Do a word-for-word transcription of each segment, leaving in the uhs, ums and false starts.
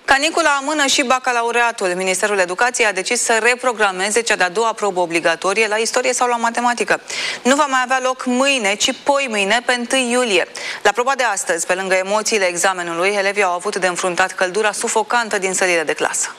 Canicula amână și bacalaureatul. Ministerul Educației a decis să reprogrameze cea de-a doua probă obligatorie la istorie sau la matematică. Nu va mai avea loc mâine, ci poimâine, pe întâi iulie. La proba de astăzi, pe lângă emoțiile examenului, elevii au avut de înfruntat căldura sufocantă din sălile de clasă.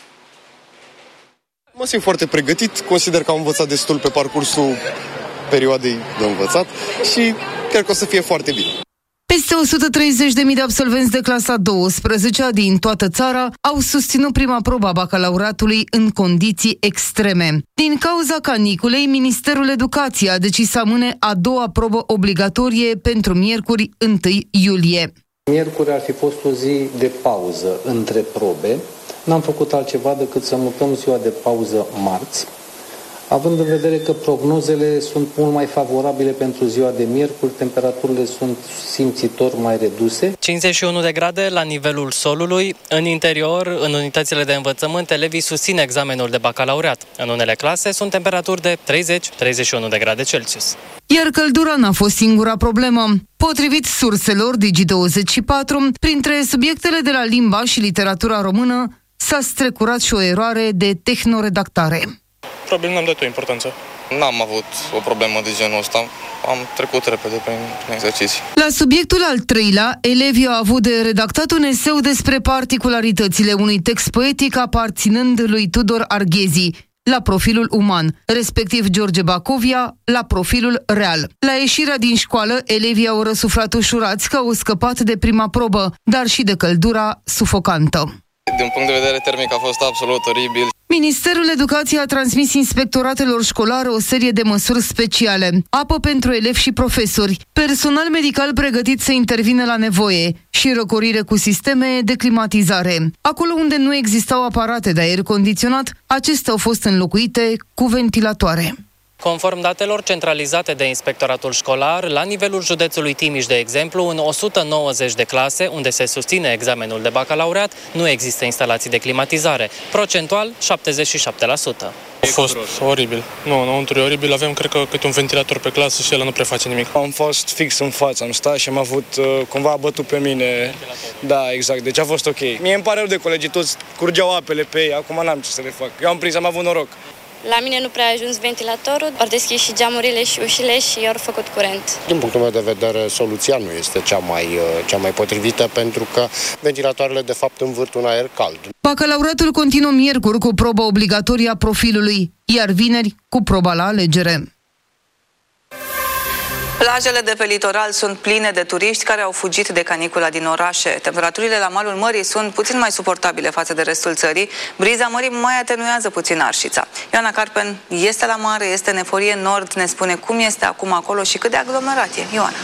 Mă simt foarte pregătit, consider că am învățat destul pe parcursul perioadei de învățat și cred că o să fie foarte bine. Peste o sută treizeci de mii de absolvenți de clasa a douăsprezecea din toată țara au susținut prima probă a bacalaureatului în condiții extreme. Din cauza caniculei, Ministerul Educației a decis să amâne a doua probă obligatorie pentru miercuri întâi iulie. Miercuri ar fi fost o zi de pauză între probe. N-am făcut altceva decât să mutăm ziua de pauză marți, având în vedere că prognozele sunt mult mai favorabile pentru ziua de miercuri, temperaturile sunt simțitor mai reduse. cincizeci și unu de grade la nivelul solului. În interior, în unitățile de învățământ, elevii susțin examenul de bacalaureat. În unele clase sunt temperaturi de treizeci - treizeci și unu de grade Celsius. Iar căldura n-a fost singura problemă. Potrivit surselor Digi douăzeci și patru, printre subiectele de la limba și literatura română s-a strecurat și o eroare de tehnoredactare. Probabil n-am dat o importanță. N-am avut o problemă de genul ăsta. Am trecut repede prin, prin exerciții. La subiectul al treilea, elevii au avut de redactat un eseu despre particularitățile unui text poetic aparținând lui Tudor Arghezi, la profilul uman, respectiv George Bacovia, la profilul real. La ieșirea din școală, elevii au răsuflat ușurați că au scăpat de prima probă, dar și de căldura sufocantă. Din punct de vedere termic a fost absolut oribil. Ministerul Educației a transmis inspectoratelor școlare o serie de măsuri speciale. Apă pentru elevi și profesori, personal medical pregătit să intervină la nevoie și răcorire cu sisteme de climatizare. Acolo unde nu existau aparate de aer condiționat, acestea au fost înlocuite cu ventilatoare. Conform datelor centralizate de Inspectoratul Școlar, la nivelul județului Timiș, de exemplu, în o sută nouăzeci de clase, unde se susține examenul de bacalaureat, nu există instalații de climatizare. Procentual, șaptezeci și șapte la sută. A fost oribil. Nu, înăuntru e oribil. Avem, cred că, câte un ventilator pe clasă și el nu prea face nimic. Am fost fix în față, am stat și am avut, uh, cumva a bătut pe mine. Da, exact. Deci a fost ok. Mie îmi pare rău de colegii, toți curgeau apele pe ei. Acum n-am ce să le fac. Eu am prins, am avut noroc. La mine nu prea a ajuns ventilatorul, au deschis și geamurile și ușile și i-au făcut curent. Din punctul meu de vedere, soluția nu este cea mai, cea mai potrivită, pentru că ventilatoarele de fapt învârt un aer cald. Bacalaureatul continuă miercuri cu proba obligatorie a profilului, iar vineri cu proba la alegere. Plajele de pe litoral sunt pline de turiști care au fugit de canicula din orașe. Temperaturile la malul mării sunt puțin mai suportabile față de restul țării. Briza mării mai atenuează puțin Arșița. Ioana Carpen este la mare, este în Eforie Nord, ne spune cum este acum acolo și cât de aglomerat e. Ioana.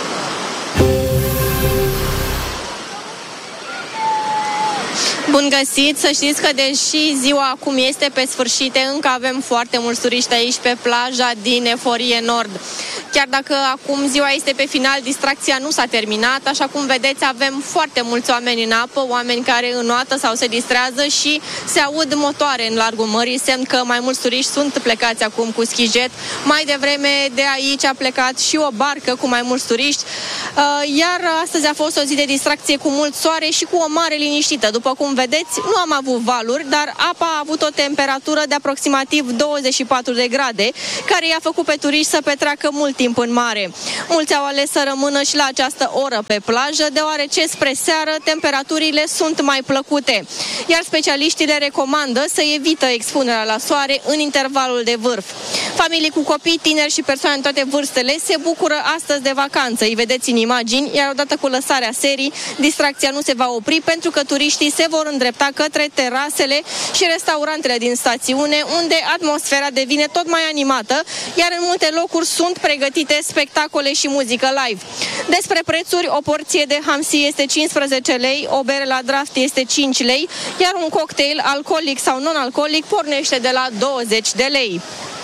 Bun găsit! Să știți că deși ziua acum este pe sfârșit, încă avem foarte mulți turiști aici pe plaja din Eforie Nord. Chiar dacă acum ziua este pe final, distracția nu s-a terminat. Așa cum vedeți, avem foarte mulți oameni în apă, oameni care înoată sau se distrează și se aud motoare în largul mării, semn că mai mulți turiști sunt plecați acum cu schijet. Mai devreme de aici a plecat și o barcă cu mai mulți turiști, iar astăzi a fost o zi de distracție cu mult soare și cu o mare liniștită. După cum vedeți, nu am avut valuri, dar apa a avut o temperatură de aproximativ douăzeci și patru de grade, care i-a făcut pe turiști să petreacă mult timp în mare. Mulți au ales să rămână și la această oră pe plajă, deoarece spre seară temperaturile sunt mai plăcute, iar specialiștii le recomandă să evită expunerea la soare în intervalul de vârf. Familii cu copii, tineri și persoane în toate vârstele se bucură astăzi de vacanță. Îi vedeți în imagini, iar odată cu lăsarea serii, distracția nu se va opri, pentru că turiștii se vor îndrepta către terasele și restaurantele din stațiune, unde atmosfera devine tot mai animată, iar în multe locuri sunt pregătite spectacole și muzică live. Despre prețuri, o porție de hamsi este cincisprezece lei, o bere la draft este cinci lei, iar un cocktail alcoolic sau non-alcoolic pornește de la douăzeci de lei.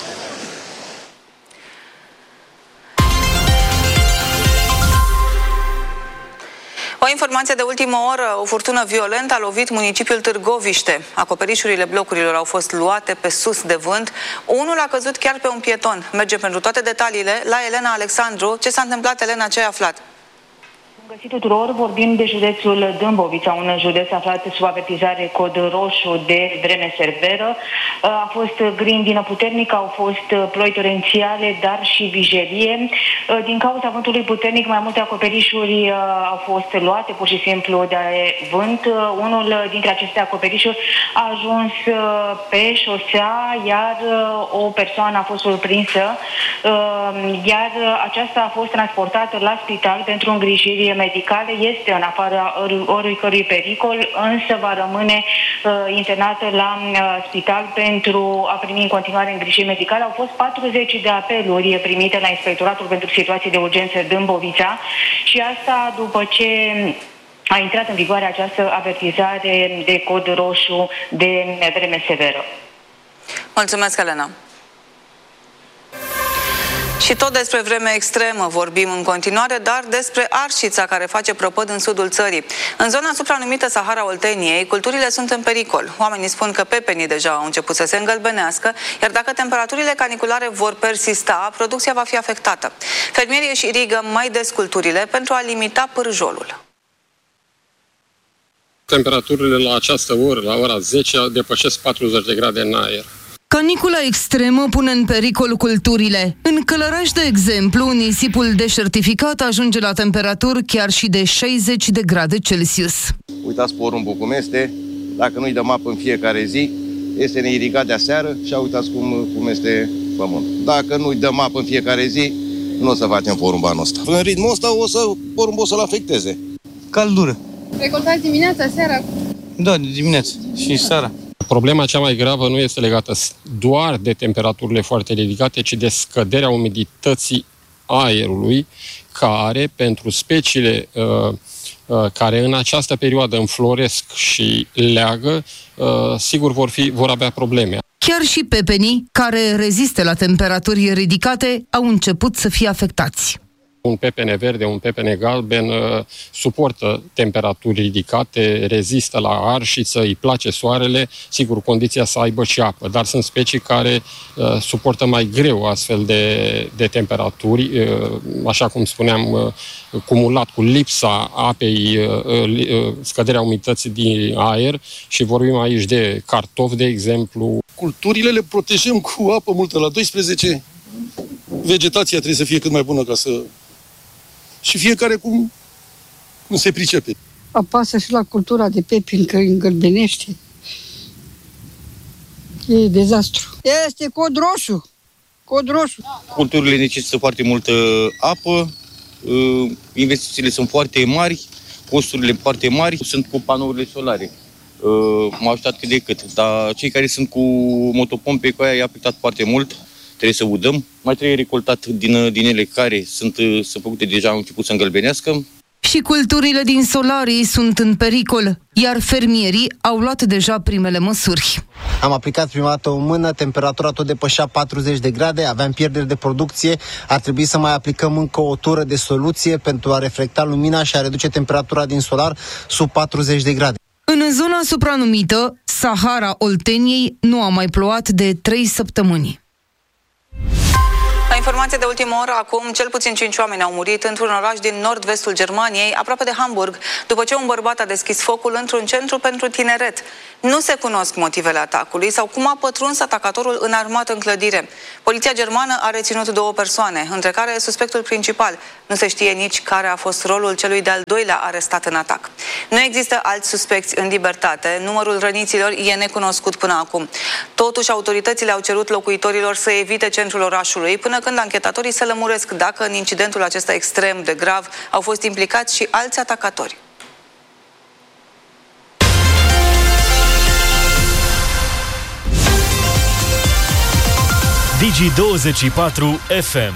O informație de ultimă oră, o furtună violentă a lovit municipiul Târgoviște. Acoperișurile blocurilor au fost luate pe sus de vânt. Unul a căzut chiar pe un pieton. Mergem pentru toate detaliile la Elena Alexandru. Ce s-a întâmplat, Elena, ce ai aflat? Bun găsit tuturor, vorbim de județul Dâmbovița, un județ aflat sub avertizare cod roșu de vreme severă. A fost grindină puternică, au fost ploi torențiale, dar și vijelie. Din cauza vântului puternic, mai multe acoperișuri au fost luate pur și simplu de vânt. Unul dintre aceste acoperișuri a ajuns pe șosea, iar o persoană a fost surprinsă, iar aceasta a fost transportată la spital pentru îngrijiri medicale, este în afara oricărui pericol, însă va rămâne uh, internată la uh, spital pentru a primi în continuare îngrijiri medicale. Au fost patruzeci de apeluri primite la Inspectoratul pentru Situații de Urgență Dâmbovița și asta după ce a intrat în vigoare această avertizare de cod roșu de vreme severă. Mulțumesc, Elena! Și tot despre vreme extremă vorbim în continuare, dar despre arșița care face prăpăd în sudul țării. În zona supranumită Sahara Olteniei, culturile sunt în pericol. Oamenii spun că pepenii deja au început să se îngălbenească, iar dacă temperaturile caniculare vor persista, producția va fi afectată. Fermierii își irigă mai des culturile pentru a limita pârjolul. Temperaturile la această oră, la ora zece, depășesc patruzeci de grade în aer. Canicula extremă pune în pericol culturile. În Călăraș, de exemplu, nisipul deșertificat ajunge la temperaturi chiar și de șaizeci de grade Celsius. Uitați porumbul cum este, dacă nu-i dăm apă în fiecare zi, este neirigat de aseară și uitați cum, cum este pământul. Dacă nu-i dăm apă în fiecare zi, nu o să facem porumb anul ăsta. În ritmul ăsta o să, porumbul o să-l afecteze. Căldură. Recoltați dimineața, seara? Da, dimineața și seara. Problema cea mai gravă nu este legată doar de temperaturile foarte ridicate, ci de scăderea umidității aerului, care, pentru speciile uh, uh, care în această perioadă înfloresc și leagă, uh, sigur vor, fi, vor avea probleme. Chiar și pepenii, care rezistă la temperaturi ridicate, au început să fie afectați. Un pepene verde, un pepene galben uh, suportă temperaturi ridicate, rezistă la arșiță, îi place soarele, sigur, condiția să aibă și apă, dar sunt specii care uh, suportă mai greu astfel de, de temperaturi, uh, așa cum spuneam, uh, cumulat cu lipsa apei, uh, uh, scăderea umidității din aer și vorbim aici de cartofi, de exemplu. Culturile le protejăm cu apă multă, la doisprezece. Vegetația trebuie să fie cât mai bună ca să... Și fiecare cum, cum se pricepe. Apasă și la cultura de pepini că îi îngălbenește. E dezastru. Este cod roșu. Cod roșu. Culturile necesită foarte multă apă, investițiile sunt foarte mari, costurile foarte mari, sunt cu panourile solare. M-au ajutat cât de cât, dar cei care sunt cu motopompe, cu aia i-a afectat foarte mult. Trebuie să udăm, mai trebuie recoltat din, din ele care sunt, sunt făcute deja, au început să îngălbenească. Și culturile din solarii sunt în pericol, iar fermierii au luat deja primele măsuri. Am aplicat prima dată o mână, temperatura tot depășea patruzeci de grade, aveam pierderi de producție, ar trebui să mai aplicăm încă o tură de soluție pentru a reflecta lumina și a reduce temperatura din solar sub patruzeci de grade. În zona supranumită, Sahara Olteniei, nu a mai plouat de trei săptămâni. La informație de ultimă oră, acum cel puțin cinci oameni au murit într-un oraș din nord-vestul Germaniei, aproape de Hamburg, după ce un bărbat a deschis focul într-un centru pentru tineret. Nu se cunosc motivele atacului sau cum a pătruns atacatorul înarmat în clădire. Poliția germană a reținut două persoane, între care suspectul principal. Nu se știe nici care a fost rolul celui de-al doilea arestat în atac. Nu există alți suspecți în libertate, numărul răniților e necunoscut până acum. Totuși, autoritățile au cerut locuitorilor să evite centrul orașului, până când anchetatorii se lămuresc dacă în incidentul acesta extrem de grav au fost implicați și alți atacatori. Digi douăzeci și patru F M.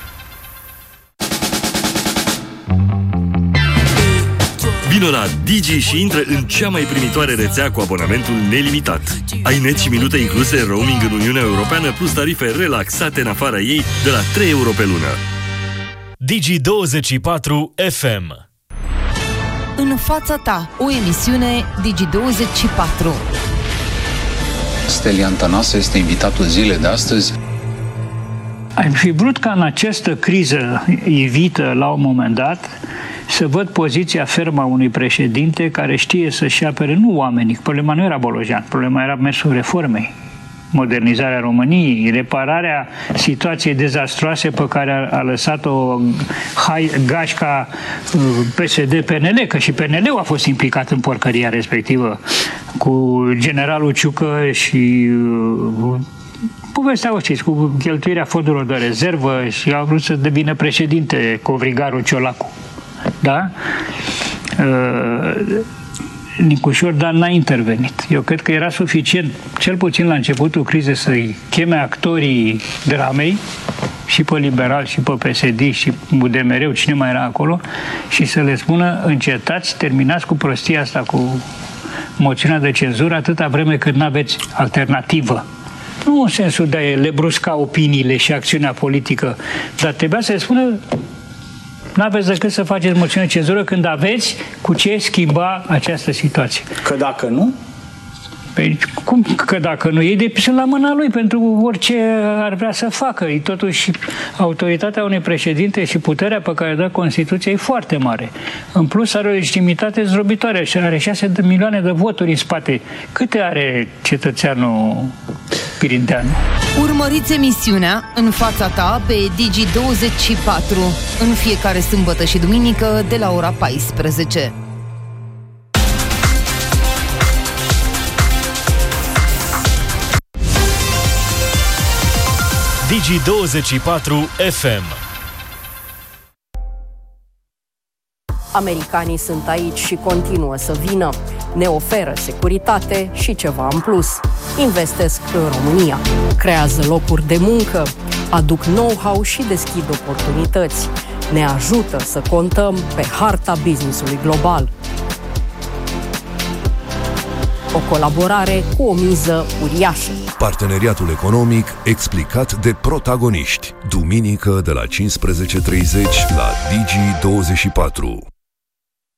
Vino la Digi și intră în cea mai primitoare rețea cu abonamentul nelimitat. Ai net și minute incluse, roaming în Uniunea Europeană, plus tarife relaxate în afara ei de la trei euro pe lună. Digi douăzeci și patru F M. În fața ta, o emisiune Digi douăzeci și patru. Stelian Tănase este invitatul zilei de astăzi. Am fi vrut ca în această criză ivită la un moment dat să văd poziția fermă a unui președinte care știe să-și apere nu oamenii. Problema nu era Bolojan, problema era mersul reformei. Modernizarea României, repararea situației dezastroase pe care a, a lăsat-o hai, gașca P S D P N L, că și P N L-ul a fost implicat în porcăria respectivă, cu generalul Ciucă și uh, povestea o știți, cu cheltuirea fondurilor de rezervă și a vrut să devină președinte Covrigarul Ciolacu. Da? Uh, Nicușor Dan n-a intervenit. Eu cred că era suficient, cel puțin la începutul crizei, să-i cheme actorii dramei, și pe Liberal, și pe P S D, și U D M R-ul, cine mai era acolo, și să le spună, încetați, terminați cu prostia asta, cu moțiunea de cenzură, atâta vreme cât n-aveți alternativă. Nu în sensul de a le brusca opiniile și acțiunea politică, dar trebuia să le spună, n-aveți decât să faceți moțiune de cenzură când aveți cu ce schimba această situație. Că dacă nu? Păi, cum că dacă nu? Ei sunt la mâna lui pentru orice ar vrea să facă. E totuși autoritatea unui președinte și puterea pe care dă Constituția e foarte mare. În plus are o legitimitate zdrobitoare și are șase de milioane de voturi în spate. Câte are cetățeanul pirinteanu? Urmăriți emisiunea În fața ta pe Digi douăzeci și patru în fiecare sâmbătă și duminică de la ora paisprezece. Digi douăzeci și patru F M. Americanii sunt aici și continuă să vină. Ne oferă securitate și ceva în plus. Investesc în România. Creează locuri de muncă. Aduc know-how și deschid oportunități. Ne ajută să contăm pe harta business-ului global. O colaborare cu o miză uriașă. Parteneriatul economic explicat de protagoniști. Duminică de la cincisprezece treizeci la Digi douăzeci și patru.